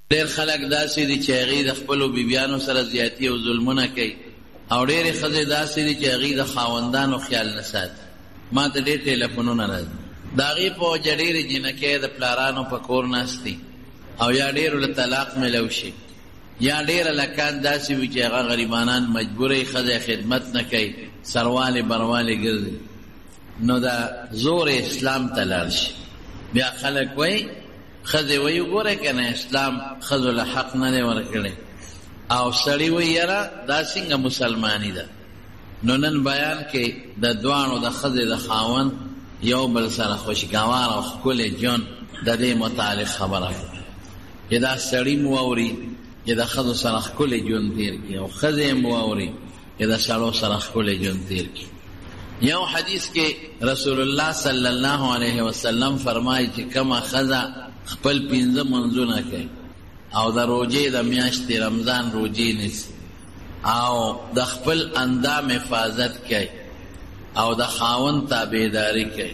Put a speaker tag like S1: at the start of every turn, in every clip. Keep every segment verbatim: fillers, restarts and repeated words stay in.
S1: ډېر خلک داسې دي چې هغوی د خپلو بیبیانو سره زیاتي او ظلمونه کوي، او ډېرې ښځې داسې دي چې هغوی د خاوندانو خیال نه ساتي. ما ته ډېر ټېلیفونونه راځي، د هغې په وجه ډېرې جینکۍ د پلارانو په کور ناستي، او یا ډېرو له طلاق میلو شي، یا ډېره لکان داسې وي چې هغه غریبانان مجبوره ښځه خدمت نه کوي، سروالې بروالې ګرځي. نو دا زور اسلام ته لاړ شي. بیا خلک وایي ښځې وایي ګوره که نه اسلام ښځو له حق نه دی ورکړی، او سړي وایي یاره دا څنګه مسلماني ده. نو نن بیان کې د دواړو د ښځې د خاوند یو بل سره خوشګوار او ښکلی ژوند د دې متعلق خبره کوي چې دا سړي مو واوري چې د ښځو سره ښکلی ژوند تېر کړي، او ښځې مو واوري چې د سړو سره ښکلی ژوند تېر کړي. یو حدیث کې رسول الله صلی الله علیه وسلم فرمایي چې کومه ښځه خپل پنځه منځونه کوي او د روژې د میاشتې رمضان روژې نیسي، او د خپل اندام حفاظت کوي، او د خاوند تابعداري کوي،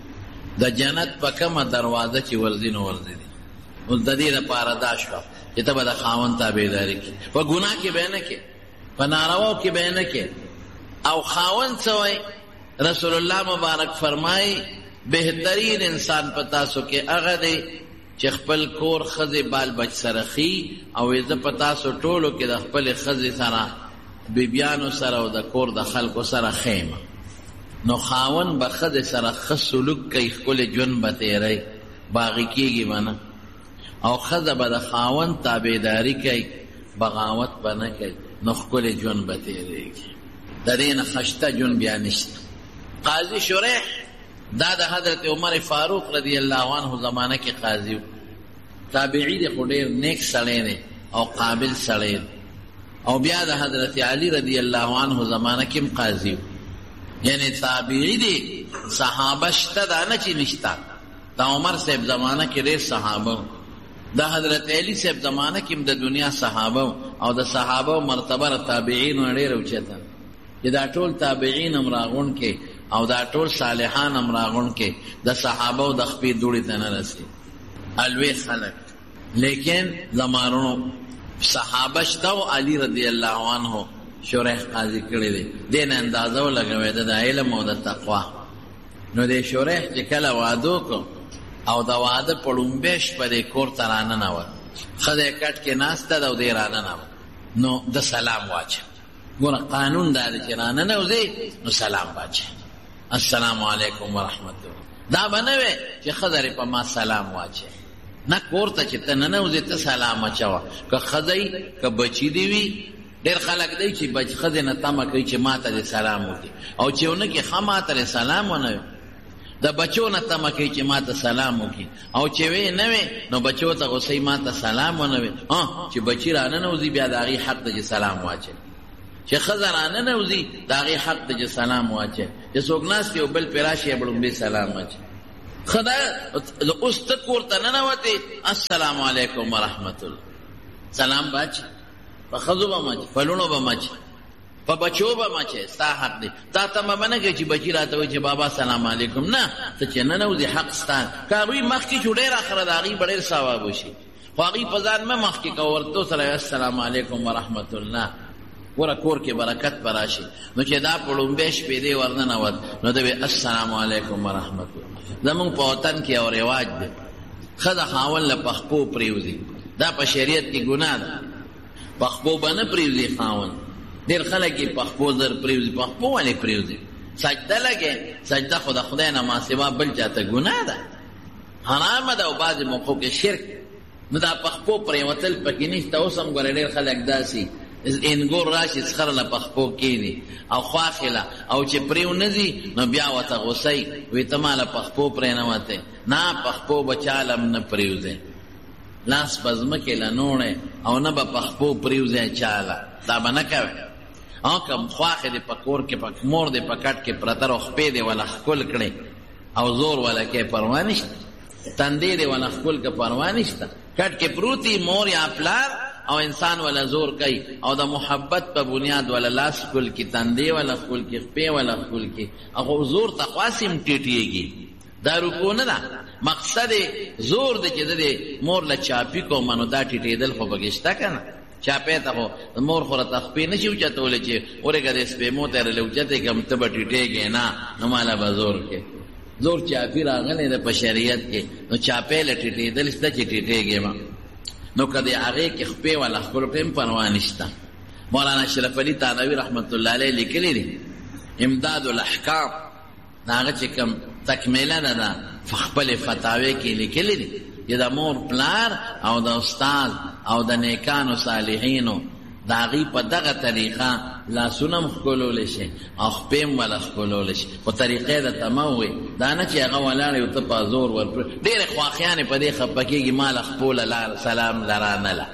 S1: د جنت په کومه دروازه چې ورځي نو ورځي دي. اوس د دې لپاره دا شوه چې ته به د خاوند تابعداري کوي، په ګناه کې به یې نه کوې، په نارواو کې به یې نه کوې. او خاوند څه وایي؟ رسول الله مبارک فرمایي بهترین انسان په تاسو کې هغه دی چې خپل کور ښځې بال بچ سره ښي، او زه په تاسو ټولو کې د خپلې ښځې سره بیبیانو سره او د کور د خلکو سره ښیم. نو خاوند به ښځې سره ښه سلوک کوي، ښکلی ژوند به تېروي، باغي کېږي به نه، او ښځه به د خاوند تابعداري کوي، بغاوت به نه کوي، نو ښکلی ژوند به تېرېږي. د دې نه ښشته ژوند بیا نشته. قاضي شریح دا د حضرت عمر فاروق رضی الله عنه زمانه کې قاضي و، تابعی دی خو ډېر نیک سړی دی او قابل سړی دی، او بیا د حضرت علی رضی الله عنه زمانه کې هم قاضي و. یعنی تابعی دی، صحابه شته دا نه چې نشته. د عمر صاحب زمانه کې ډېر صحابه، د حضرت علی صاحب زمانه کې هم د دنیا صحابه، او د صحابه مرتبه تابعین ډېر اوچته، چې دا ټول تابعین هم راغون کې او دا ټول صالحان هم راغون کې د صحابه او د خپې دوړې ته نه رسي، الوی خلک. لیکن زمانو صحابه شته او علی رضی الله عنه شریح قاضي کړی دی، دې نه اندازه ولګوي د علم او د تقوا. نو د شریح چې کله واده وکړو او د واده په لومبۍ شپه د کور ته راننوت، ښځه کټ کې ناسته ده او دی راننوت، نو د سلام واچه. ګوره قانون دا دی چې راننوځې نو سلام واچه، السلام علیکم ورحمت الله. دا به نه وی چې ښځه په ما سلام واچه، نه، کور ته چې ته ننوځې ته سلام اچوه. که ښځی که بچي دې وي، ډېر خلک دی چې بچ ښځې نه تمه کوي چې ما ته دې سلام وکړي، او چې ونه کړي ښه ما ته دې سلام ونه وي. د بچو نه تمه کوي چې ما ته سلام وکړي، او چې وی نه وي نو بچو ته غوسئ ما ته سلام ونه وي. چې بچي راننوځي بیا د هغې حق ده چې سلام واچوي، چې ښځه راننوځي د هغې حق ده چې سلام واچوي. چې څوک ناست یو بل پرې راشي یې به لومړی سلام واچوي. ښه ده اوس ته کور ته ننوتې، السلام علیکم ورحمت الله، سلام به اچي، په ښځو به مچي، په لوڼو به مچي، په بچو به مچي، ستا حق دی. تا تمه به نه کوي چې بچي راته وایي چې بابا سلام علیکم، نه، ته چې ننوځې حق ستا. که هغوی مخکې شو ډېر اخره د هغوی به ډېر ثواب وشي، خو هغوی په ځان مه مخکې کوه، ورته سره السلام علیکم ورحمت الله، ګوره کور کې برکت به راشي. نو چې دا په لومبۍ شپې دی ورننوت، نو ده به السلام علیکم ورحمت الله. زمونږ په وطن کې یو رواج دی، ښځه خاوند له پښپو پرېوځي، دا په شریعت کې ګناه ده. پښپو به نه پرېوځي خاوند، ډېر خلک یې پښپو زر پرېوځي. پښپو ولې پرېوځي؟ سجده لګې، سجده خو د خدای نه ما سوا بل چاته ګناه ده، حرامه ده، او بعضې موقعو کې شرک. نو دا پښپو پرېوتل پکې نشته. اوس هم ګوره ډېر خلک داسې انګور راشي سخر له پښپو کېني او خواخله، او چې پرې ونځي نو بیا ورته غوسئ، وایي ته ما له پښپو پرېنوتې. نه، پښپو به چاله هم نه پرېوځئ، لاس به ځمکې له نوړې، او نه به پښپو پرېوځئ چاله، دا به نه کوئ. او که خواښې دې په کور کې، په مور دې په کټ کې پرته او خپې دې وله ښکل کړې او زور وله کې پروا نشته، تندې دې وله ښکل که پروا نشته، کټ کې پروتي مور یا پلار او انسان ولا زور کوي، او د محبت په بنیاد ولا لاس کول کی، تندې ولا خپل کی، خپې ولا خپل کی، او زور تقواسم ټیټیږي. دا رکو نه ده. مقصد زور دی چې د مور له چاپي کومه نو دا ټیټېدل خو پکې شته که نه. چاپی ته خو مور خو راته خپې نه شي اوچتولی چې ورېږه د سپېمو ته یې رلې اوچتې کړم ته به ټیټېږې نه نو ماله به زور کې زور چاپي راغلی ده په شریعت کې نو چاپی له ټیټېدل شته چې ټیټېږې به نو که د هغې کې خپې والا خپلو ټیم پروا نشته. مولانا اشرف علي تانوي رحمت الله علیه لیکلی دی امداد الاحکام د هغه چې کوم تکمیله ده ده په خپلې فتاوې کې لیکلی دی چې د مور پلار او د استاد او د نیکانو صالحینو د هغې په دغه طریقه لاسونه هم ښکلولی شي او خپې هم وله ښکلولی شي خو طریقې درته مه ووایي دا نه چې هغه ولاړ یو ته په زور ورپرې ډېرې خواښیانې په دې خفه کېږي ما له خپوله سلام لرانله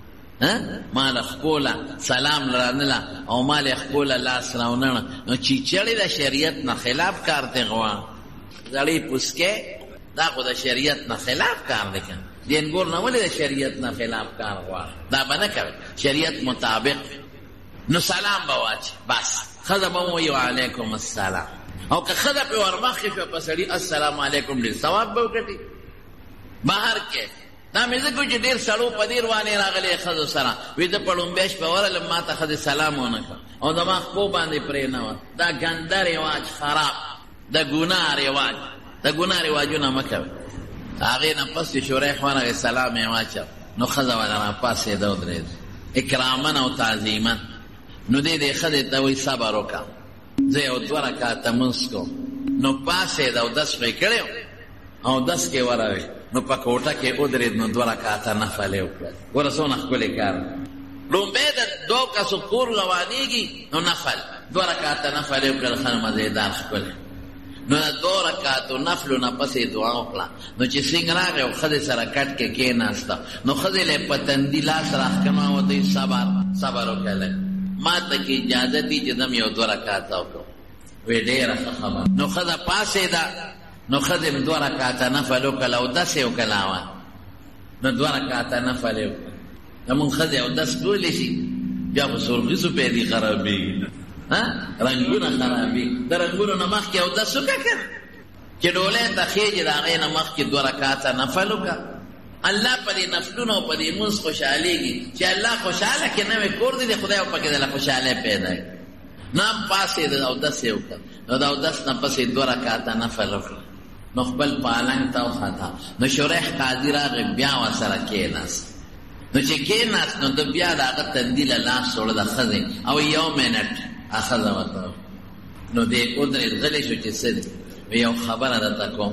S1: ما له خپوله سلام لرانله او ما له خپوله لاس راونړه نو چیچړې د شریعت نه خلاف کار دی غوا زړې پوسکې دا خو د شریعت نه خلاف کار دی که دینګور نه ولې د شریعت نه خلاف کار غواړي دا به نه کوي شریعت مطابق نو سلام به واچي بس ښځه به ووایي وعلیکم السلام او که ښځه پرې ورمخکې شوه په سړي السلام علیکم ډېر ثواب به وکړي بهر کې دا مې ځکه چې ډېر سړو په دې روانې راغلې ښځو سره وایي زه په لومبۍ شپه ورغلم ما ته ښځې سلام ونه کړ او زما خپو باندې پرې نه وه دا ګنده رواج خراب د ګناه رواج د ګناه رواجونه مه کوئ هغې نه پس چې شوری ورغی سلام یې واچو نو ښځه ورته راپاڅېده ودرېده اکراما او تعظیما نو دې دې ښځې ته وایي صبر وکړه زه یو دوه رکعته لمونځ کوم نو پاڅېد اودس خو یې کړی اودس کې ورغی نو په کوټه کې ودرېد نو دوه رکعته نفل یې وکړل ګوره څومره ښکلی کار لومبۍ د دوو کسو کور روانېږي نو نفل دوه رکعته نفل یې وکړل ښه مزېدار ښکلی نو د دوه رکعتو نفلو نه پسې دعا وکړه نو چې سینګ راغی او ښځې سره کټ کې کېناسته نو ښځې له یې په تندي لاس راښکما ودوی صبر صبر وکړی ما ته کې اجازه دي چې دم یو دوه رکعته وکړو وی ډېره ښه خبره نو ښځه پاڅېده نو ښځې م دوه رکعته نفل وکړل اودس یې وکړلاوه نو دوه رکعته نفل یې وکړل زمونږ ښځې اودس کولی شي بیا خو سرخیصو پیدې خرابېږي رنګونه خرابېږي د رنګونو نه مخکې اودس وکړه که چې ډولۍ ته خېږي د هغې نه مخکې دوه رکعته نفل وکړه الله په دې نفلونو او په دې لمونځ خوشحالېږي چې الله خوشحاله کې نوی کور دی د خدای پکې دله خوشحالۍ پیدا کړي نو هم پاسېد اودس یې وکړه نو د اودس نه پسې دوه رکعته نفل وکړه نو خپل پالنګ ته وخته نو شریح قاضي راغی بیا ورسره کېناست نو چې کېناست نو د بیا د هغه تندي له لاس وړه د ښځې او یو منټ ښځه ورته نو دې ودرېد غلی شو چې څه دی وی یو خبره درته کوم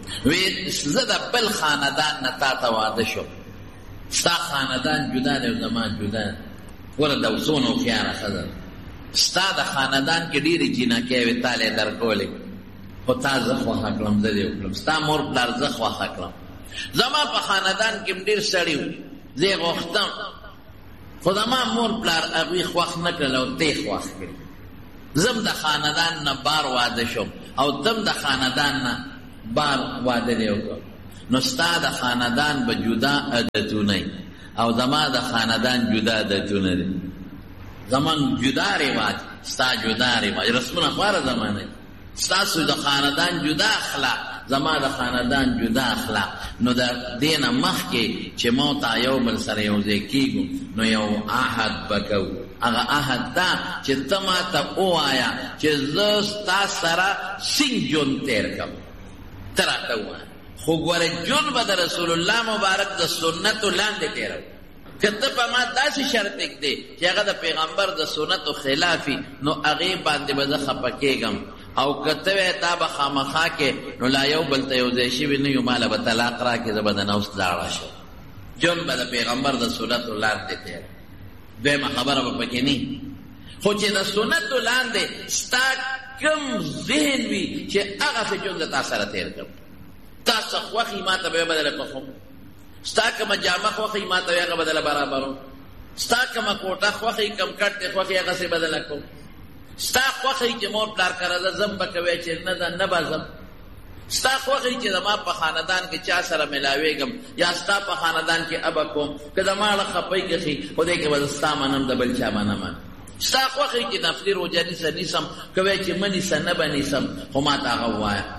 S1: وی زه د بل خاندان نه تا ته واده شو ستا خاندان جدا دی او زما جدا دی ګوره د څونه هوښیاره ښځه ستا د خاندان کې ډېرې جینکۍ وې تا له یې درکولې خو تا زه خوښه کړم زه دې وکړم ستا مور پلار زه خوښه کړم زما په خاندان کې م ډېر سړي وو زه یې غوښتم خو زما مور پلار هغوی خوښ نه کړل او ته یې خوښ کړي زم د خاندان نه بار واده شم او تم د خاندان نه بار واده دی وکړ نو ستا د خاندان به جدا عادتونه او زما د خاندان جدا عادتونه دي زمان جدا رواج ستا جدا رواج رسمونه خواره زمانه ستاسو د خاندان جدا اخلاق زما د خاندان جدا اخلاق نو د دې نه مخکې چې موته یو بل سره یو ځای کېږو نو یو عهد به کوو هغه عهد دا چې ته ماته ووایه چې زه ستا سره سینګ ژوند تېر کوم ته راته ووایه خو ګوره ژوند به د رسول الله مبارک د سنتو لاندې تېروو که ته په ما داسې شرط ایږدې چې هغه د پیغمبر د سنتو خلافي نو هغې باندې به زه خفه کېږم او که ته وایې دا به خامخا کې نو لا یو بل ته یو ځای شوي نه یو ماله به طلاق راکړې زه به د نوس لاړه شم ژوند به د پیغمبر د سنتو لاندې تېر دویمه خبره به پکې نه خو چې د سنتو لاندې ستا کوم ذهن وي چې هغسې ژوند د تا سره تېر کړم تا څه خوښي ما ته به یې بدله پخوم ستا کومه جامه خوښي ما ته وایي هغه بدله برابروم ستا کومه کوټه خوښي کوم کټ دې خوښي هغسې بدله کوم ستا خوښي چې مور پلار کره زه ځم به کوې چې نه ده نه به ځم ستا خوښي چې زما په خاندان کې چا سره ملاوېږم یا ستا په خاندان کې ابه کوم که زما اړه خپۍ کښي خو دې کې به زه ستا منم د بل چا به نه منم ستا خوښي چې نفلي روژه نیسه نیسم که وایې چې مه نیسه نه به نیسم خو ما ته هغه ووایه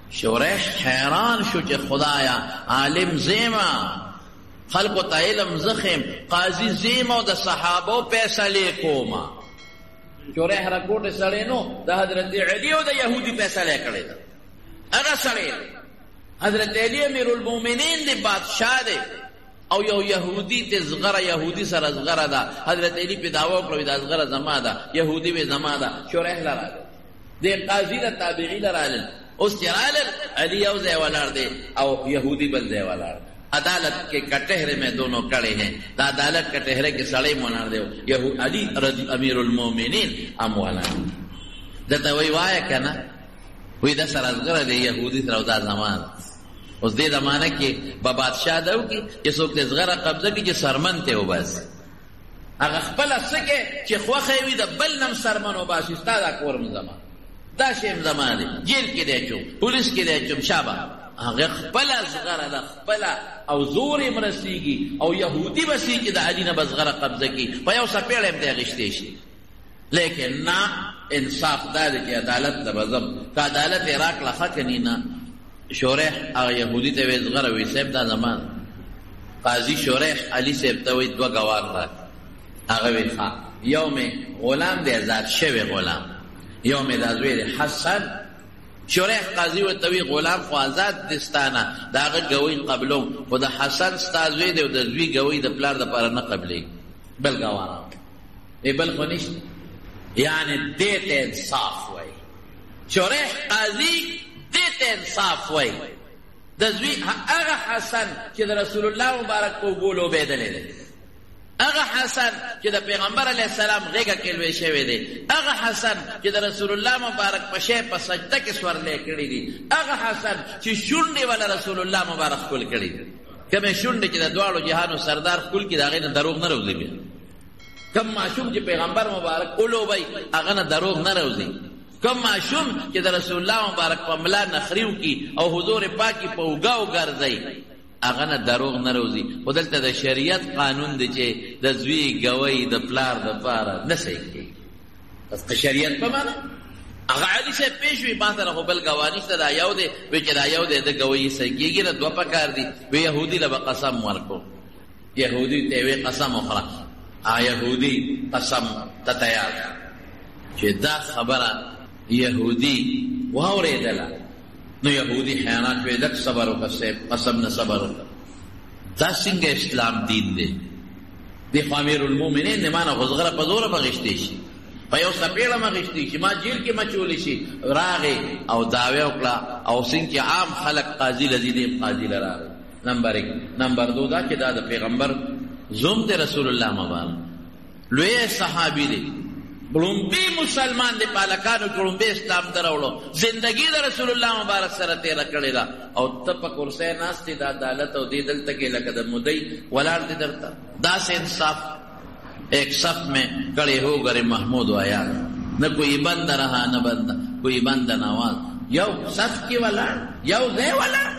S1: شوریح حیران شو چې خدایا عالم زیما خلقو ته علم زخم قاضی زیما او د صحابو فیصلې کوما. شوریح راکوټ سړی نو د حضرت علی او د یهودي فیصله کړې ده. هغه سړی حضرت علی امیر المؤمنین دی بادشاہ دی او یو یهودی ته زغره یهودی سره زغره ده. حضرت علی په دعوا کړو دا زغره زما ده یهودی به زما ده. شوریح لراله د قاضی د تابعی لراله اوس چې راله علی یو ځای ولاړ دی او یهودی بل ځای ولاړ. عدالت کے کٹہرے میں دونوں کڑے ہیں. دا عدالت کٹہرے کے سڑے منار دے یہو علی رضی امیر المومنین ام والا دتا وی وایا کنا وی دا سر ازغره دی یهودی سره دا زمان اوس دې زمانه کې با بادشاہ دو کې چې څوک د زغره قبضه کې چې سرمن ته وباس هغه خپل سکه چې خوخه وي د بل نم سرمن وباس استاد کورم زمان دا شیم زمانه جیل کې دی چوم پولیس کې دی چوم شابه هغه خپل زغره ده خپل او زور یې مرستېږي او یهودي بسي چې د علي نه به زغره قبضه کړي په یو څپېړه یې پرې اخیستی شي. لیکن نه انصاف دا دی چې عدالت ته به ځم که عدالت یې راکړه ښه کني نه. شوریح هغه یهودي ته وایي زغره وایي صاحب دا زمان قاضي شوریح علي صاحب ته وایي دوه ګواه راکړه. هغه وایي ښه یو مې غلام دی آزاد شوی غلام یو مې دا زوی دی حسن. شوریح قاضی ورته وی غلام خو آزاد دستانه دا هغه ګوی قبلوم خو د حسن ستا زوی دی او د زوی ګوی د پلار دپاره نه قبلېږي بل ګواه ای بل خو نشته. یعنې دې ته انصاف وایي. شوریح قاضي دې ته انصاف وایي. د زوی هغه حسن چې د رسول الله مبارک په اوبو لوبېدلی دی هغه حسن چې د پیغمبر علیه السلام غېږه کې لوی شوی دی هغه حسن چې د رسول الله مبارک په شی په سجده کې سورلی کړي دي هغه حسن چې شونډې والا رسول الله مبارک ښکل کړي دي. کومې شونډې چې د دواړو جهانو سردار ښکل کړي د هغې نه دروغ نه روځي. بیا کوم ماشوم چې پیغمبر مبارک ولوبئ هغه نه دروغ نه روځي. کوم ماشوم چې د رسول الله مبارک په ملا نخري وکړي او حضور پاکي په اوږه وګرځئ هغه نه دروغ نه روځي. خو دلته د شریعت قانون دی چې د زوی ګوی د پلار دپاره نه صحیح کېږي. بس د شریعت په معنا هغه علي صاحب پېښ وي ما سره خو بل ګواه نشته دا یو دی وایي چې دا یو دی د ګوی صحیح کېږي نه دوه پکار دي. وی یهودي له به قسم ورکړو یهودي ته وی قسم وخوره ا یهودي قسم ته تیار چې دا خبره یهودي واورېدله نو یهودی حیران شوی لږ صبر وکړه صاحب قسم نه صبر وکړه. دا څنګه اسلام دین دی؟ دی خو امیر المؤمنین دی ما نه خو زغره په زوره به غېشتی شي په یو څپېړه مه غېشتی شي ما جیل کې مچولی شي. راغې او دعوې وکړه او څنګه عام خلک قاضي له ځي دی قاضي له راغی. نمبر ایک. نمبر دو دا چې دا د پیغمبر زوم دی رسول الله مبارک لوی صحابي دی بلومبی مسلمان دی پالکانو کلومبی اسلام در اوڑو زندگی دا رسول اللہ مبارک سره تیره کړی دا او ته په کرسی ناستی دا عدالت او دی دلته کې لکه د مدعی ولاړ دی درته. دا سے انصاف ایک صف میں کڑے ہو گئے محمود و عیال نہ کوئی بند رہا نہ بند کوئی بند نواز یو صف کی ولاړ یو ځای ولاړ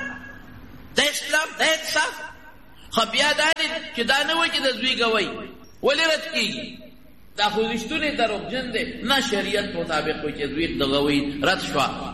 S1: د اسلام د انصاف. خو بیا دا دی چې دا نه وایي چې د زوی ګوی ولې رد کېږي دا خو رښتونې دروغجن دی نه شریعت مطابق وایي چې زوی د ګوی رد شوه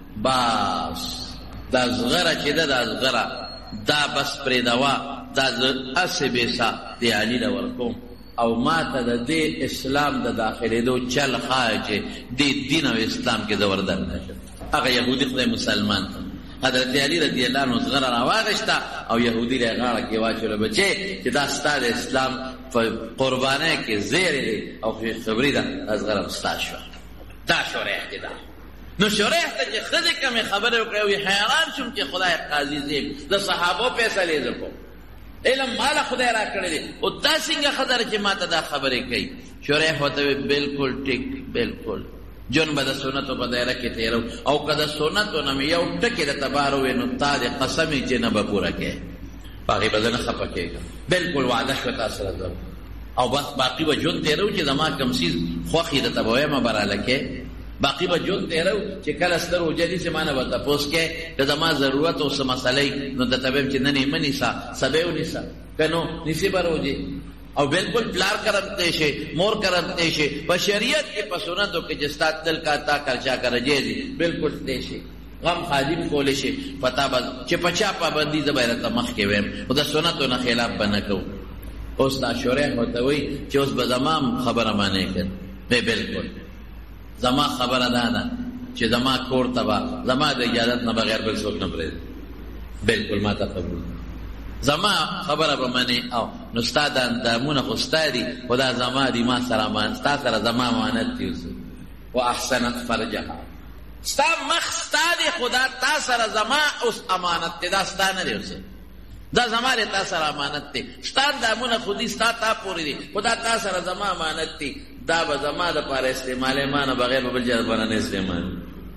S1: بس دا زغره چې ده دا زغره دا بس پرېږدوه دا زه هسې بېسه د علي له ورکوم او ما ته د دې اسلام د داخلېدو چل ښایي چې دې دین او اسلام کې زه وردننه شم. هغه یهودي خدای مسلمان ته حضرت علی رضی الله عنه زغره راواغشته او یهودي له غاړه کې واچوله بچې چې دا ستا د اسلام په قربانۍ کې زیری دی او خبرې ده ازغره ستا شوه. دا شوریح دی دا. نو شوریح ته چې ښځې کمې خبرې وکړې وي حیران شوم چې خدای قاضي زیم د صحابو فیصلې زه کوم علم ماله خدای را کړی دی او دا څنګه خبره چې ما ته دا خبرې کوي. شوریح ورته وایي بلکل ټیک بلکل جون به د سنتو په دایره کې تېرو او که د سنتو نه مې یو ټکې درته بار ووایې نو تا د قسم چې نه به پوره کوې په هغې به زه نه خفه کېږم. بلکل وعده شوه تا سره ځم او بس باقي به ژوند تېرو چې زما کوم څیز خوښ یې درته به وایم براله کې باقي به ژوند تېرو چې کله ستر روژه نیسې ما نه به تپوس کې که زما ضرورت او څه مسئله نو درته به یم چې نن یې مه نیسه سبا یې ونیسه که نو نیسې به روژې او بالکل پلار کرم تیشے مور کرم تیشے په شریعت کې په سنتو کې چې ستا تل کا تا خرچا کر جیزي بالکل تیشے غم خادم کولی شي پتا به چې په چا پابندي زه به یې راته مخکې ویم خو د سنتو نه خلاف به نه کوو. اوس دا شریح ورته وایي چې اوس به زما هم خبره معنی کړ. دی بلکل زما خبره دا ده چې زما کور ته به زما د اجازت نه بغیر بل څوک نه پرېږدي. بلکل ما ته قبول زما خبره به منې او نو ستا دا اندامونه خو ستا دي خو دا زما دي ما سره امان ستا سره زما امانت دي. و احسنت فرجها ستا مخ ستا دی خو دا تا سره زما اوس امانت دی. دا ستا نه دی اوس دا زما دی تا سره امانت دی. ستا اندامونه خو دي ستا تا پورې دي خو دا تا سره زما امانت دی. دا به زما دپاره استعمالوي ما نه بغیر به بل چا دپاره نه استعمالوي.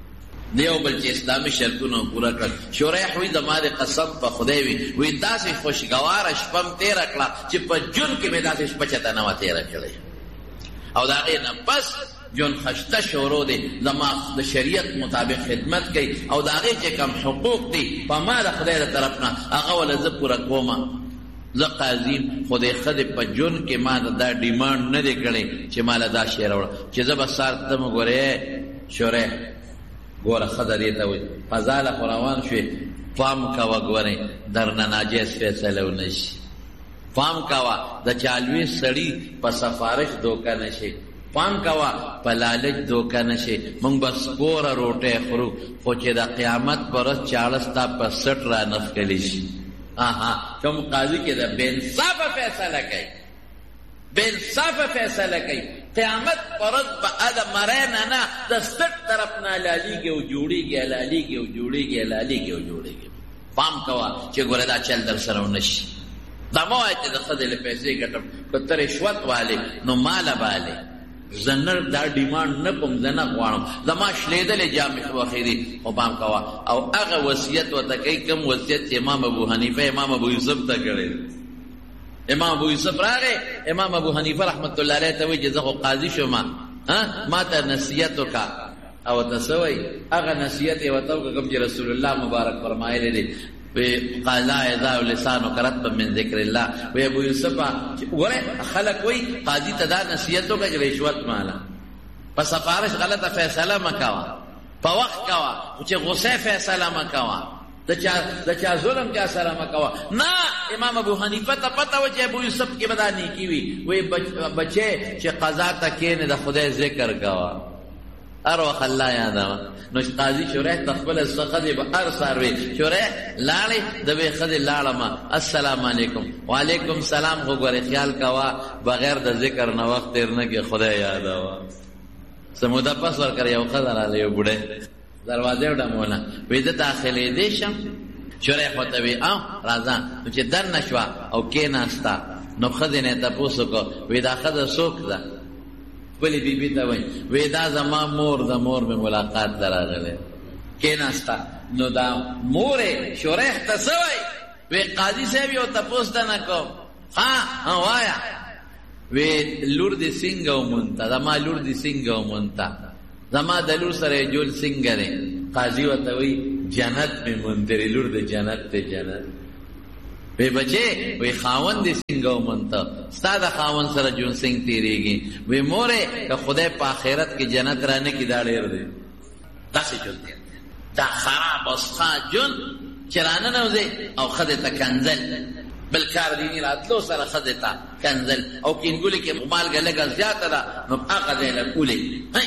S1: دیو بل چې اسلامي شرطونه پوره کړل. شریح وایي زما د قسم په خدای وي وایي داسې خوشګواره شپه م تېره کړه چې په ژوند کې مې داسې شپه چاته نه وه تېره کړې او د هغې نه بس ژوند خشته شروع دی. زما د شریعت مطابق خدمت کوي او د هغې چې کوم حقوق دي په ما د خدای د طرف نه هغه وله زه پوره کومه. زه قاضیم خو د ښځې په ژوند کې ما د دا ډیمانډ نه دی کړی چې ما له دا شی راوړه چې زه به سار ته مو ګورې شریح ګوره ښځه دې ته وایي فضاله خو روان شوې پام کوه ګورې درنه ناجیز فیصله ونه شي. پام کوه د چالوي سړي په سفارش دوکه نه شي. پام کوه په لالچ دوکه نه شي. موږ به سپوره روټۍ خورو خو چې د قیامت په ورځ چاړه ستا په سټ را نښکلی شي. آها کوم قاضي کې د بې انصافه فیصله کوي بې انصافه فیصله کوي قیامت په ورځ به د مرۍ نه نه د سټ طرف نه حلالېږي او جوړېږي حلالېږي او جوړېږي حلالېږي او جوړېږي. پام کوه چې ګوره دا چل در سره ونه شي. دا مه وایه چې د ښځې له پیسې ګټم که ته رشوت والې نو ماله بالې. زه نه دا ډیمانډ نه کوم زه نه غواړم زما شلېدلې جامې خوښې دي خو پام کوه. او هغه وصیت ورته کوي کوم وصیت چې امام ابو حنیفه امام ابو یوسف ته کړی. امام ابو یوسف راغی امام ابو حنیفه رحمت الله علیه ته وایي چې زه خو قاضي شوم ما ته نصیحت وکړه او ته څه وایي هغه نصیحت یې ورته وکړه کوم چې رسول الله مبارک فرمایلی دی قال لا يزال لسانك رطبا من ذکر الله. وی ابو یوسف ګوره خلک وایي قاضي ته دا نصیحت وکړه چې رشوت ماله په سفارش غلطه فیصله مه کوه په وخت کوه چې غصه فیصله مه کوه د چا ظلم چا سره مه کوه. نه امام ابو حنیفه ته پته وه چې ابو یوسف کې به دا نیکي وي. وایي بچې چې قضا ته کښېنې د خدای ذکر کوه هر وخت الله یادوه. نو قاضي شریح ته خپله ښځې به هر سهار وي شریح لاړې د وې ښځې لاړمه السلام علیکم وعلیکم سلام خو ګورې خیال کوه بغیر د ذکر نه وخت تېر نه کې خدای یادوه. څه موده پس ورکړه یو ښځه راله یو بوډۍ دروازې وډموله وایي زه داخلېدی شم. شریح ورته وایي او راځه نو چې دننه شوه او کېناسته نو ښځې نه یې تپوس وکړو وایي دا ښځه څوک ده خپلې بیبي ته وایي وایي دا زما مور د مور مې ملاقات ته راغلی کېناسته نو دا مورې شریح ته څه وایي وایي قاضي صاحب یو تپوس ته نه کوم ها وایه وایي لور دې څنګه ومونته زما لور دې څنګه ومونته زما د لور سره یې جول څنګه دی. قاضي ورته وایي جنت مې موندلې لور د جنت دی جنت. وی بچې وی خاوند دې څنګه ومونته ستا د خاوند سره ژوند څنګه تېرېږي. وی مورې که خدای په آخرت کې جنت را نه کړي دا ډېر دی. داسې ژوند دی دا خراب او سخا ژوند چې را ننوځې او ښځې ته کنځل بل کار دیني راتلو سره ښځې ته کنځل او کینګولې کې مالګه لږه زیاته ده نو هغه ځای له کولې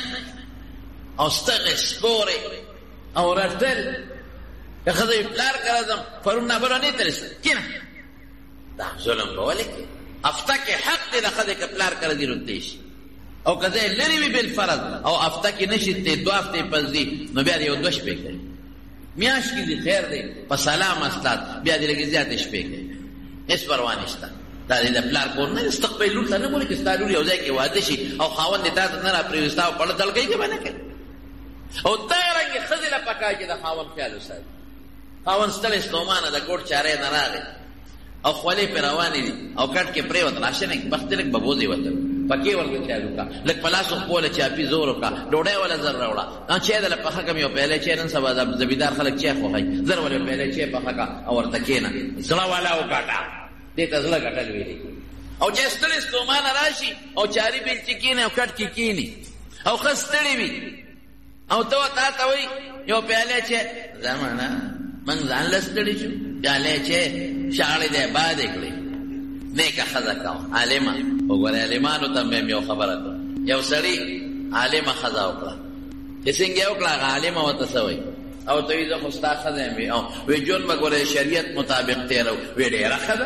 S1: او ستغې سپورې او رټل که ښځه یې پلار کره ځم پرون نابرانې ته رسېد کېنه دا ظلم به ولې کوې افته کې حق دی د ښځې که پلار کره دي رتلی شي او که ځای لرې وي بالفرض او افته کې نه شي تی دوه هفتې پس دي نو بیا دې یو دوه شپې کوي میاشت کې دي خیر دی په سلام استاد بیا دې لږې زیاتې شپې کوي هېڅ پروا نشته. دا دې د پلار کور نه ستا خپلې لور ته نه بولې چې ستا لور یو ځای کې واده شي او خاوند دې تا ته نه را پرېوستا او پړه دلګۍ کې به نه کوي. او دغه رنګې ښځې له پکار چې د خاوند خیال وساتي. خاوند ستړی ستومانه د ګوټ چارې نه راغی او خولې پرې روانې دي او کټ کې پرېوت راشنه کې بختې لږ ببوزې وتل پکې ورته چای وکړه لږ په لاس وخپوله چاپي زور وکړه ډوډۍ وله زر راوړه چای دله پخه کړم یو پیاله چای نن سبا زمیندار خلک چای خوښوي زر ولې پیاله چای پخه کړه او ورته کښېنه زړه والا وګاټه دې ته زړه ګټل ویلي او چې ستړی ستومانه راشي او چاري بېلچې کښېني او کټ کې کښېني او ښه ستړی وي او ته تا ته وای یو پیاله چې زمانہ من ځان لستړي شو پیاله چې شاړې ده باد کړې نیکه خزه کوم عالمه وګوره عالمانو ته مې یو خبره ده یو سړی عالمه خزه وکړه چې څنګه وکړه عالمه وته سوي او ته یې خو ستا خزه مې او وی جون وګوره شریعت مطابق تیرو وی ډیره خزه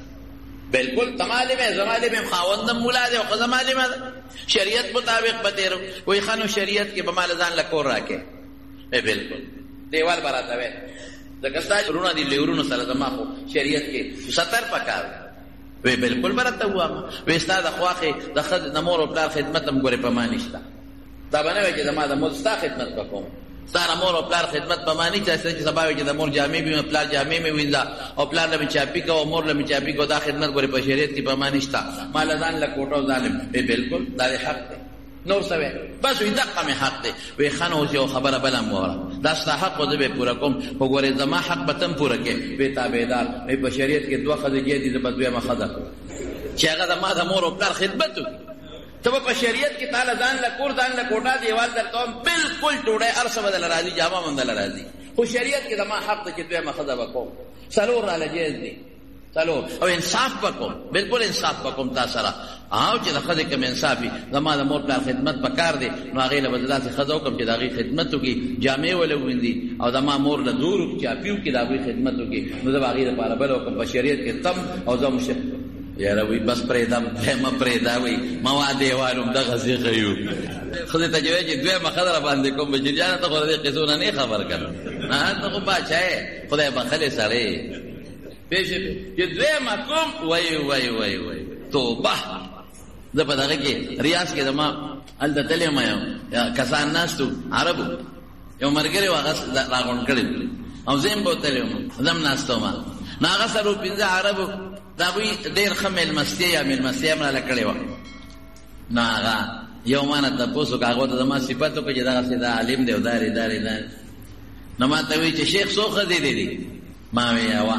S1: بالکل تماله مې زماله مې خاوندم مولا دې او خزه ماله مې شریعت مطابق بتیرو وی خانو شریعت کې به مال ځان لکور راکې اے بالکل دیوال براته وې د کستا رونه دي لورونو سره زما خو شریعت کې ستر پکار وی بالکل براته وامه وی ستا د خواخه د خد نمور او پلار خدمت هم ګوره پمانشتا دا باندې چې زما د مستا خدمت وکوم ستا مور او پلار خدمت پمانی چې سبا وي چې د مور جامې به پلار جامې مې وینځه او پلار له چاپی کو او مور له چاپی کو دا خدمت ګوره په شریعت کې پمانشتا مال ځان له کوټو ظالم وی بالکل دا حق دی نور سوي بس وي دقه مې حق دی وی خانو یو خبره بل مور دا ستا حق او دې پورا کوم وګوره زما حق به تم پورا کې وی تابعدار وی په شریعت کې دوه خدای دي د بدوی مخده چې هغه د ما د مور او پلار خدمت وکړي ته په شریعت کې تعالی ځان له کور ځان له کوټه دیوال درته بالکل ټوړه ارسه بدل راځي جامه مندل راځي خو شریعت کې زما حق ته چې دوی مخده وکوم سلور علی جیز دي سلور او انصاف وکوم بالکل انصاف وکوم تاسو سره او چې د خدای کوم انصافي زما د مور پلار خدمت پکار دي نو هغه له بدلا سي خدای کوم چې دغه خدمت وکي جامع ول ویندي او زما مور له دور چې پیو کې دغه خدمت وکي نو د هغه لپاره بل کوم په شریعت کې تم او زمو شه یاره وی بس پرېدم ما پرېدا وی مواد دیوالم د غزي غيو خدای ته جوړ چې دوی مخدره باندې کوم بجریان ته خو دې قصونه نه خبر کړو نه ته خو بچای خدای بخله سره پېښې چې دوی ما کوم وای وای وای وای توبه د په دغه کې ریاض کې دما ال د تلې ما یو کسان ناستو عربو یو مرګره واغس راغون کړي او زم بوتلم زم ناستو ما ناغه سره پنځه عربو دا وی ډیر خمل مستی یا مل مستی مله کړي و ناغه یو مانه تاسو کاغه ته ما صفاتو کې دا سیدا عالم دی وداري داري داري نو ما ته وی چې شیخ سوخه دی دی ما وی یوا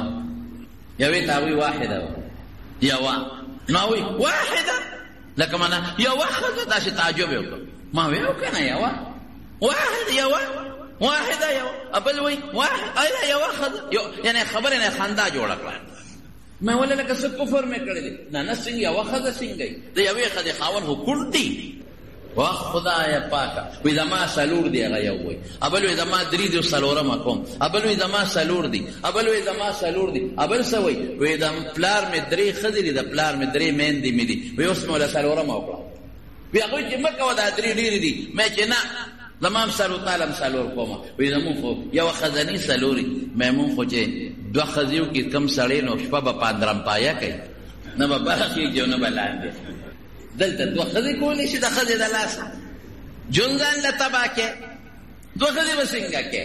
S1: یوی تا وی واحده یوا ما وی واحده لکه معنا یو واحده دا چې تعجب وکړه ما وی او کنه یوا واحد یوا واحده یوا ابل وی واحد اې یوا واحده یعنی خبره نه خندا جوړ کړه ما ولا لك څه کفر مې کړل نه نه څنګه واخذ څنګه د یوې خدای خاون حکم دی وا خدای پاکه وې زما سلور دی هغه یو وي ابل وې زما درې دی سلوره ما کوم ابل وې زما سلور دی ابل وې زما سلور دی ابل سوي وې زم پلار مې درې خدای د پلار مې درې مین دی مې دی وې اوس مولا سلوره ما وکړه وې هغه چې مکه ودا درې ډېری دی مې چې نه زمام سلو تعالی سلور کوم وې زمو خو یو خزانی سلوري مېمون خو چې دوه خزیو کې کم سړی نو شپه به پاندرم پایا کوي نه به برخې جو نه به لاندې دلته دوه خزې کولی شي د خزې د لاسه جونځان له تبا کې دوه خزې به څنګه کې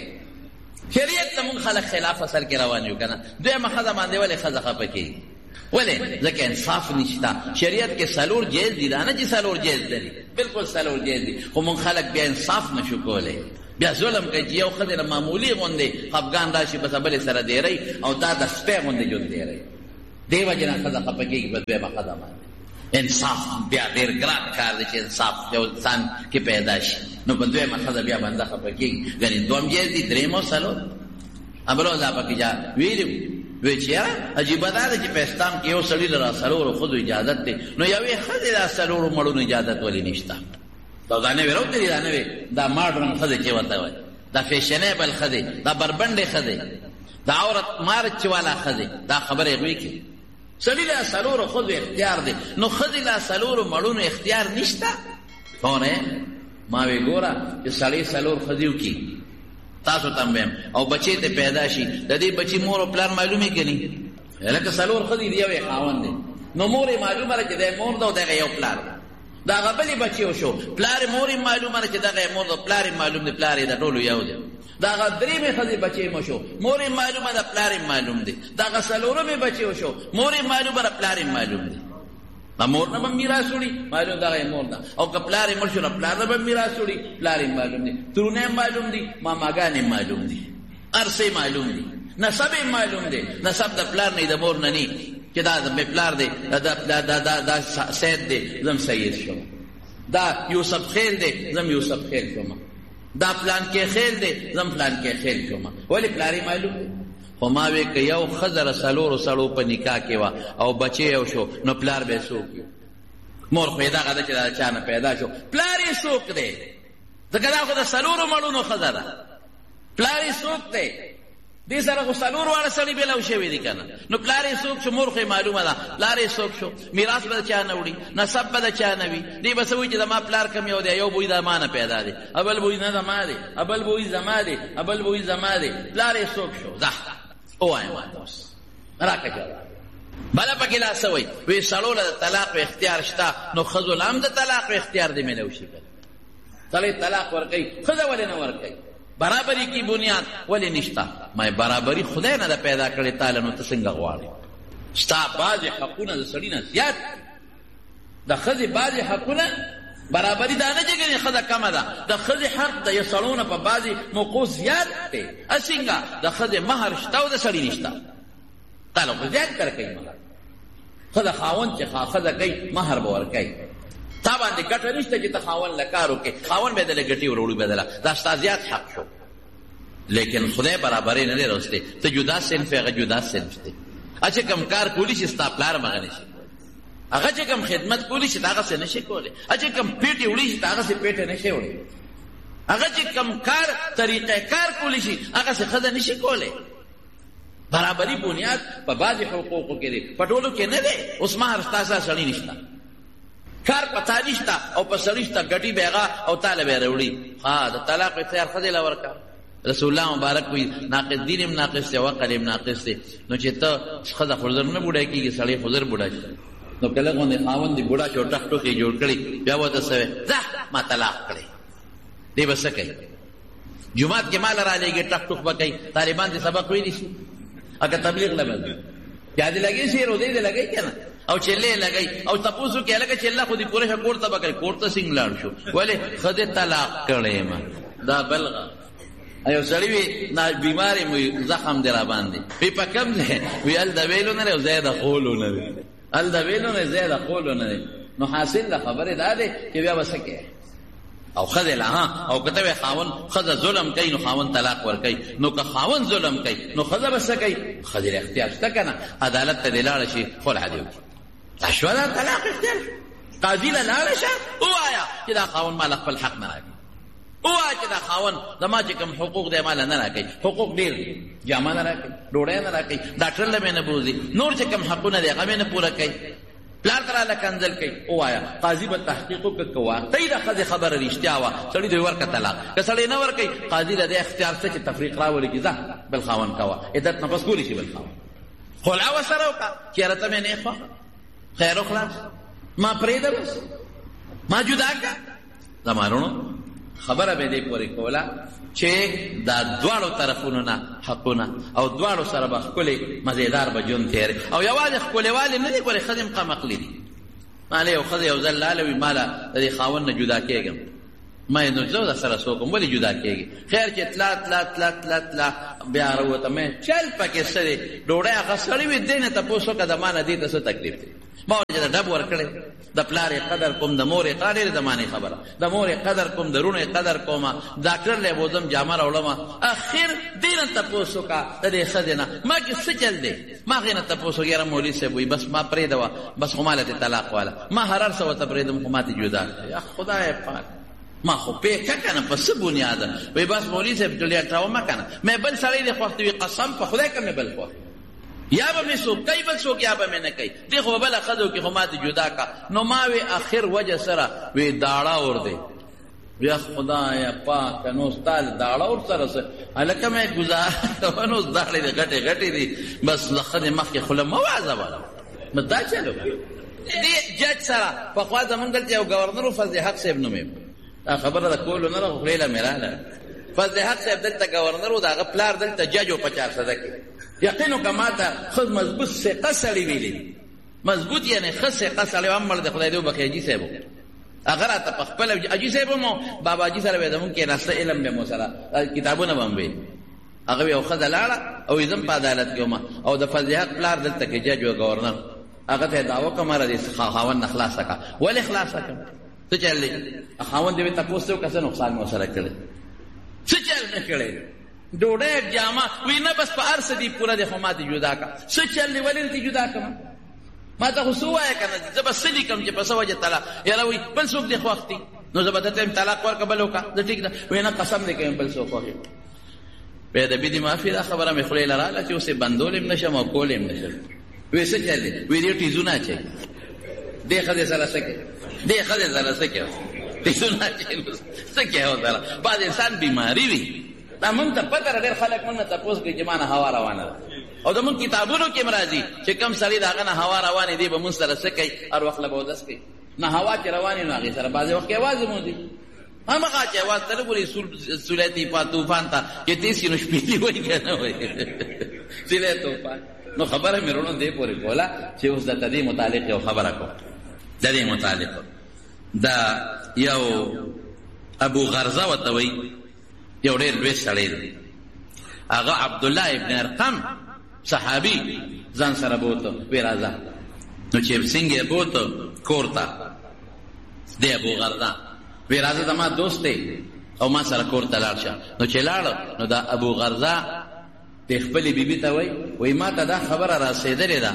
S1: شریعت ته مونږ خلک خلاف اثر کې روان یو که نه دویمه ښځه باندې ولې ښځه خفه کېږي ولې ځکه انصاف نشته شریعت کې سلور جیز دي دا نه چې سلور جیز دي بالکل سلور جیز دي خو مونږ خلک بیا انصاف نشو کولی بیا ظلم کوي چې یو خدای معمولی غوندې افغان راشي بس بل سره دیری او دا د سپه غوندې جون دیری دیو جنا خدای خپګي په دوه مقدمه باندې انصاف بیا ډیر ګران کار دی چې انصاف یو انسان کې پیدا شي نو په دوه مقدمه بیا باندې خپګي غني دوم جې دي درېمو سلو امرو دا پکې جا ویلو وی چې عجیب ده چې په اسلام کې یو سړی لرا سلو خود اجازه ده نو یوې خدای دا سلو مړو اجازه ولې نشته دا دانه ورو ته دانه وي دا ماډرن خدای چې وته وي دا فیشنیبل خدای دا بربند خدای دا عورت مارچ والا خدای دا خبره غوي کی سړی له سلور خود اختیار دی نو خدای له سلور مړونو اختیار نشته هونه ما وی ګورا چې سړی سلور خدیو کی تاسو تم او بچی ته پیدا شي د دې بچی مور او پلان معلومه کړي لکه سلور خدای دی یو خاوند دی نو مور معلومه راځي د مور دا د یو پلان دا غبلی بچیو شو پلار موري معلومه چې دا مور د پلار معلوم دی پلار دا ټولو یو دی دا غدري می خدي بچي مو شو موري معلومه دا پلار معلوم دی دا غسلورو می بچیو شو موري معلومه دا پلار معلوم دی دا مور نه میراث وړي معلوم دا مور دا او که پلار مر شو نه پلار نه میراث وړي پلار معلوم دی ترونه معلوم دی ماماګانې معلوم دی ارسه معلوم دی نسب معلوم دی نسب د پلار نه د مور نه ني چې دا د پلار دی دا دا دا دا دا سید دی زم سید شوم دا یوسف خیل دی زم یوسف خیل شوم دا پلان کې خیل دی زم پلان کې خیل شوم ولې پلاری معلوم دی خو ما وی که یو خزر سلورو سړو په نکاح کې وه او بچی یو شو نو پلار به څوک وي مور خو یې دغه ده چې دا چا نه پیدا شو پلار یې څوک دی ځکه دا خو د سلورو مړونو ښځه ده پلار یې څوک دی دې سره خو څلور واړه سړي بېلو شوي دي که نه نو پلار یې څوک شو مور خو یې معلومه ده پلار یې څوک شو میراث به د چا نه وړي نسب به د چا نه وي دې به څه وایي چې زما پلار کم یو دی یو بوی د ما نه پیدا دی ابل بوی نه زما دی ابل بوی زما دی ابل بوی زما دی پلار یې څوک شو ځه ووایم ما ته اوس راکړه جواب بله پکې لا څه وایي وایي سړو له د طلاق اختیار شته نو ښځو له هم د طلاق اختیار دې میلو شي که سړی طلاق ورکوي ښځه ولې نه ورکوي برابری کی بنیاد ولی نشتا ما برابری خدای نه دا پیدا کړی تعالی نو ته څنګه غواړې ستا بعضې حقونه د سړي نه زیات د ښځې بعضې حقونه برابری دا نه چې ګنې ښځه کمه ده د ښځې حق د یو سړو نه په بعضې موقعو زیات دی څنګه د ښځې مهر شته او د سړي نشته تعالی خو زیات کړی کوي مهر ښځه خاوند چې ښځه کوي مهر به ورکوي تا باندې ګټه نشته چې ته خاوند له کار وکړې خاوند به دله ګټې وروړي بدله دا ستا زیات حق شو لیکن خدای برابرې نه دی راوستی ته جدا صنف هغه جدا صنف دی چې کوم کار کولی شي ستا پلار مغه نشي هغه چې کوم خدمت کولی شي هغه څه نشي کولی چې کوم پیټې وړي شي هغه څه پیټې نشي وړي هغه چې کوم کار طریقه کار کولی شي هغه څه ښځه نشي کولی برابري بنیاد په بعضې حقوقو کې دی په ټولو کې نه دی اوس مهر ستا سره سړي نشته کار پتا نشته او په سړي شته ګټي به هغه او تاله به یې راوړي ها د طلاق اختیار ښځې له ورکړه رسول الله مبارک وي ناقص دین هم ناقص دی وقل هم ناقص دی نو چې ته ښځه خو زر نه بوډا کېږي سړی خو زر بوډا شي نو کله غوندې خاوند دې بوډا شو ټک ټوک یې جوړ کړي بیا ورته څه وی ځه ما طلاق کړی دی به څه کوي جومات کې مال رالېږي ټک ټوک به کوي طالبان دې سبق ویلی شي اگه تبلیغ نه بندوي یا دې لګي شي روزې دې لګي که نه او چلې لګي او تپوس وکړي هلکه چله خو دې پوره شه کور ته به کوي کور ته څنګه لاړ شو ولې ښځې طلاق کړی یم دا بلغه یو سړي وي بیمار یم وي زخم دې را باندې وي په کوم ځای وي هل د ویلو نه دی او ځای د خولو نه دی هل د ویلو نه ځای د خولو نه دی نو حاصل د خبرې دا دی چې بیا به څه کوې او ښځې له ها او که ته وایې خاوند ښځه ظلم کوي نو خاوند طلاق ورکوي نو که خاوند ظلم کوي نو ښځه به څه کوي ښځې له اختیار شته که نه عدالت ته دې لاړه شي خلع دې وکړي دا شوه دا طلاق اختیار شو قاضي له لاړه شه ووایه چې دا خاوند ما له خپل حق نه راکوي ووایه چې دا خاوند زما چې کوم حقوق دی ما له نه راکوي حقوق ډېر دي جامه نه راکوي ډوډۍ نه راکوي ډاکټر له مې نه بوځي نور چې کوم حقونه دی هغه مې نه پوره کوي پلار ته راله کنځل کوي ووایه قاضي به تحقیق وکړه که واقعي د ښځې خبره رښتیا وه سړي دوی ورکړه طلاق که سړی نه ورکوي قاضي له دې اختیار شته چې تفریق راولي چې ځه بل خاوند کوه عدت نه پس کولی شي بل خاوند خلع ورسره وکړه چېرې ته مې نه خوښه خیر و خلاص ما پرېږده بس ما جدا کړه زما وروڼو خبره به دې پورې کوله چې دا دواړو طرفونو نه حقونه او دواړو سره به ښکلې مزېدار به ژوند تېر او یوازې ښکلېوالې نه دي ګورې ښځې هم قمقلې دي ما له یو ښځه یو ځل لاله وي ما له د دې خاوند نه جدا کېږم ما یې نو زه درسره څوک ولې جدا کېږي خیر چې تلا تلا تلا تلا تلا بیا راوته مې چل پکې څه دی ډوډۍ هغه سړی وي دې نه تپوس وکړه د ما نه دې ته څه تکلیف دی ما ورته د ډب ورکړی د پلار قدر کوم د مور قدر ډېرې زمانې خبره د مور قدر کوم د رونې قدر کومه ډاکټر لی بوځم جامه راوړمه اخر دې نه تپوس وکړه د دې ښځې نه ما کې څه چل دی ما هغې نه تپوس وکړه یاره مولوي صاحب وایي بس ما پرېږده وه بس خو ما له طلاق واله ما هر هر څه ورته پرېږدم خو ما تې جدا کړې خدای پاک ما خو پیکه کنه په څه بنیاده وایي بس مولوي صاحب ډلیټ راومه کنه مې بل سړی دې خوښ وي قسم په خدای که مې بل خوښ یا به مې څوک کوي بل څوک یا به مې نه کوي دې خو به بله ښځه وکړي خو ما دې جدا کا نو ما وی اخر وجه سره وی داړه ور دی بیا خدایه پاکه نو ستا داړه ور سره څه هلکه مې ګزاره کوه نو داړې دې غټې غټې دي بس له ښځې مخکې خوله مه وعظوه بس دا چلو دې جج سره پخوا زمونږ دلته یو ګورنر و فضل حق صاحب نوم دا خبره د کولو نه ده خو خولې له مې راغله فضل حق صاحب دلته ګورنر و د هغه پلار دلته جج و په چارسده کې یقینو که ما ته ښه مضبوط ثقه سړي ویلي مضبوط یعنې ښه ثقه سړی هم مړ د خدای دې وبخښي حاجي صاحب هغه راته په خپله حاجي صاحب هم بابا حاجي سره به زمونږ کېناسته علم به مو سره کتابونه به هم وي هغه یو ښځه لاړه او زم په عدالت کې وم او د فضل حق پلار دلته کې جج و ګورنر هغه ته یې دعوه کړه ماره دې خاوند نه خلاصه کړه ولې خلاصه کړه څه چل دی خاوند دې تپوس ته وکړه څه نقصان مې ورسره کړی څه چل نه کړی ډوډۍ جامه وی نه بس په هر څه دي پوره دی خو ما دې جدا کړه څه چل دی ولې دې جدا کړم ما ته خو څه ووایه که نه زه به څه لیکم چې په څه وجه طلاق یاره وایي بل څوک دې خوښ دي نو زه به درته یم طلاق ورکړه بل وکړه زه ټیک ده وایي نه قسم دې کوم بل څوک خوښ یم بیا د بې دې معافي دا خبره مې خولې له راغله چې اوس یې بندول هم نه شم او کول هم نه شم وایي څه چل دی وایي دې ټیزونه اچوي دې ښځې سره څه کوي دې ښځې سره څه کوي ټیزونه اچوي څه کوي ورسره بعض انسان بیماري وي دا مونږ ته پته ده ډېر خلک مونږ نه تپوس کوي چې ما نه هوا روانه ده او زمونږ کتابونو کې هم راځي چې کم سړي د هغه نه هوا روانې دی به مونږ سره څه کوي هر وخت له به اودس کوي نه هوا چې روانې نو هغې سره بعضې وخت کې اواز هم وځي همغه چې اواز ته نه ګورې سولی طوفان ته چې تېز شي نو شپېلي وایي که نه وایي سولی طوفان نو خبره مې وروڼو دې پورې کوله چې اوس درته دې متعلق یو خبره کوم د دې متعلق دا یو ابو غرزه ورته وایي یو ډېر لوی سړی دی هغه عبدالله ابن ارقم صحابي ځان سره بوته وی راځه نو چې څنګه یې بوته کور ته دی ابو غرزه وی راځه زما دوست دی او ما سره کور ته لاړ شه نو چې لاړ نو دا ابو غرزه د خپلې بیبي ته وایي وایي ما ته دا خبره راسېدلې ده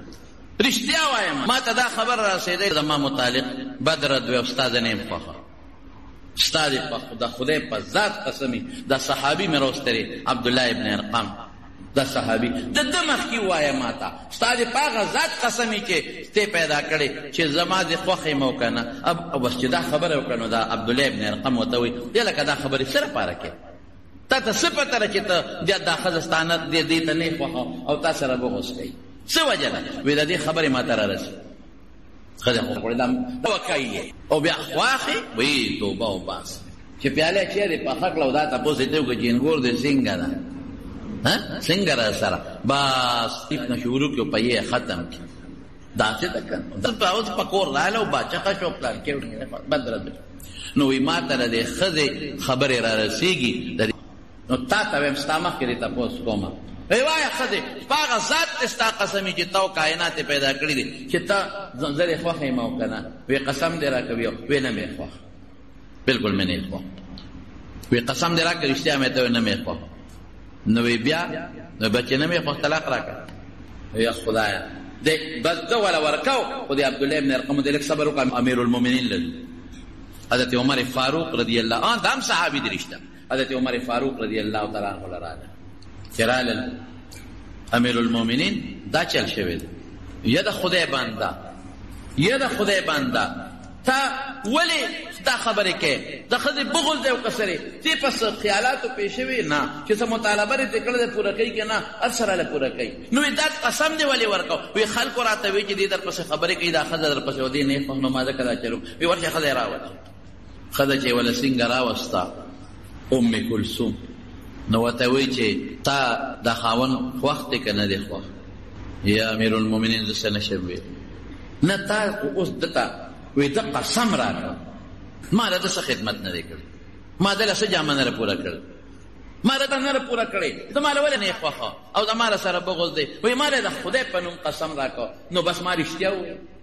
S1: رښتیا وایم ما ته دا خبره راسېدلې ده زما متعلق بدرد وی او ستا زه نه یم خوښه ستا د خدای په ذات قسمي دا صحابي مې راوستلی عبدالله ابن ارقم دا صحابي د ده مخکې ووایه ما ته ستا د په هغه ذات قسمي چې تی پیدا کړې چې زما د خوښې م وکړه نه او بس چې دا خبره وکړه نو دا عبدالله ابن ارقم ورته وایي یا لکه دا خبرې څه لپاره کې تا ته څه پته ده چې ته دا ښځه ستا نه دې ته نه یې خوښه او تا سره بغوس کوي څه وجه ده وایي د دې خبرې ما ته رارسي ښځه خو خوړې دا وکایي او بیا خواښې وایي توبه وباسي چې پیاله چېرې پخه کړه او دا تپوس یې ته وکړه چې انګور دې څنګه ده څنګه را سره بس تیپ نه شروع کړو په یې ختم کړي داسې ده که نه دلته اوس په کور راغله او باچقه شو پلان کې بد رد نو وایي ما ته د دې ښځې خبرې را رسېږي نو تا ته وایم ستا مخکې دې تپوس کومه ای وایه ښځې په هغه ذات دې ستا قسم چې تا کائنات پیدا کړي دي چې ته زه دې خوښه یم او که نه وی قسم دې را کوي وی نه مې خوښ بلکل مې نه خوښ وی قسم دې را کوي رښتیا مې ته نه مې خوښ نو وی بیا نو بچې نه مې خوښ طلاق را کړه یا خدایه دې بس ده ولا ورکو خو دې عبدالله ابن ارقم دې لږ صبر وکړه امیر المؤمنین لږ حضرت عمر فاروق رضی الله عنه دا هم صحابي دي رښتیا حضرت عمر فاروق رضی الله تعالی عنه راغله چې رالل امیر المؤمنین دا چل شوی دی یا د خدای بنده یا د خدای بنده تا ولې دا خبرې کوې د ښځې بغض دی او کسرې تی پس خیالاتو پېښ شوي نه چې څه مطالبه یې ترې کړې ده پوره کوي که نه هر سره له پوره کوي نو دا قسم دې ولې ورکو وی خلکو راته وایي چې دې در پسې خبرې کوي دا ښځه در پسې و دې نه یې خوښ نو ما ځکه دا چلو وی ورشه ښځه یې راوله ښځه چې وله څنګه راوسته ام کلثوم نو ورته وایي چې تا دا خاوند خوښ دی که نه دی خوښ یا امیر المؤمنین زه څه نه شم ویلی نه تا اوس دته وی ده قسم را کړ ما د ده څه خدمت نه دی کړی ما دله څه جامه نه پوره کړ ما د ده نه پوره کړې ته ما له ولې نه یې خوښه او د ما له سره بغض دی وایي ما له د خدای په نوم قسم را کړ نو بس ما رښتیا وویل